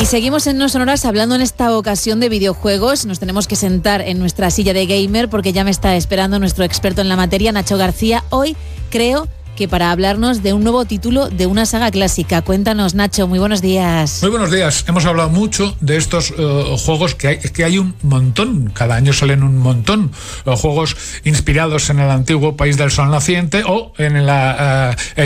Y seguimos en No Sonoras hablando en esta ocasión de videojuegos. Nos tenemos que sentar en nuestra silla de gamer porque ya me está esperando nuestro experto en la materia, Nacho García. Hoy creo que para hablarnos de un nuevo título de una saga clásica. Cuéntanos, Nacho, muy buenos días. Muy buenos días. Hemos hablado mucho de estos juegos que hay un montón. Cada año salen un montón. Juegos inspirados en el antiguo país del sol naciente o en la